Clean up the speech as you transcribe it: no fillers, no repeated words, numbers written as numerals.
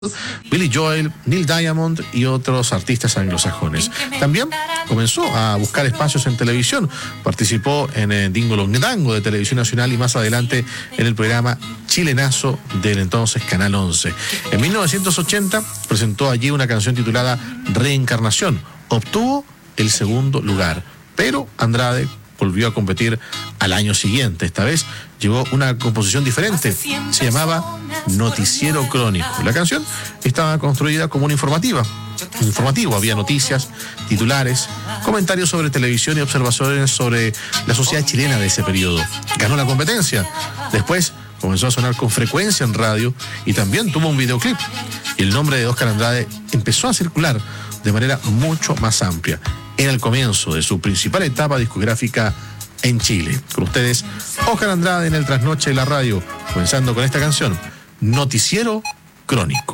Billy Joel, Neil Diamond y otros artistas anglosajones. También comenzó a buscar espacios en televisión. Participó en Dingo Longuedango de Televisión Nacional y más adelante en el programa Chilenazo del entonces Canal 11. En 1980 presentó allí una canción titulada Reencarnación. Obtuvo el segundo lugar, pero Andrade volvió a competir al año siguiente. Esta vez llevó una composición diferente. Se llamaba Noticiero Crónico. La canción estaba construida como un informativo. Había noticias, titulares, comentarios sobre televisión y observaciones sobre la sociedad chilena de ese periodo. Ganó la competencia. Después comenzó a sonar con frecuencia en radio y también tuvo un videoclip. Y el nombre de Óscar Andrade empezó a circular de manera mucho más amplia. Era el comienzo de su principal etapa discográfica en Chile. Con ustedes, Óscar Andrade en el Trasnoche de la Radio, comenzando con esta canción, Noticiero Crónico.